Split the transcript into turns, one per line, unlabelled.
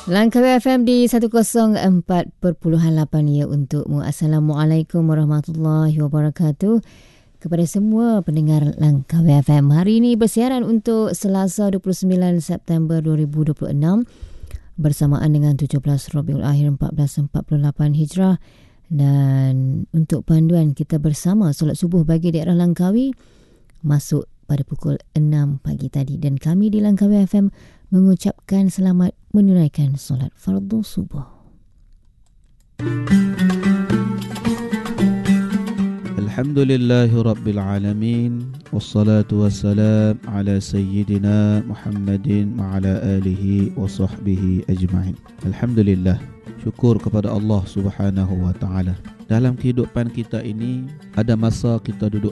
Langkawi FM di 104.8 ya untukmu. Assalamualaikum warahmatullahi wabarakatuh. Kepada semua pendengar Langkawi FM. Hari ini bersiaran untuk Selasa 29 September 2026 bersamaan dengan 17 Rabiul Akhir 1448 Hijrah. Dan untuk panduan kita bersama solat subuh bagi daerah Langkawi masuk pada pukul 6 pagi tadi. Dan kami di Langkawi FM mengucapkan selamat menunaikan solat fardu subuh.
Alhamdulillahirabbil alamin wassalatu wassalam ala sayyidina Muhammadin wa ala alihi wa sahbihi ajma'in. Alhamdulillah, syukur kepada Allah Subhanahu wa taala. Dalam kehidupan kita ini ada masa kita duduk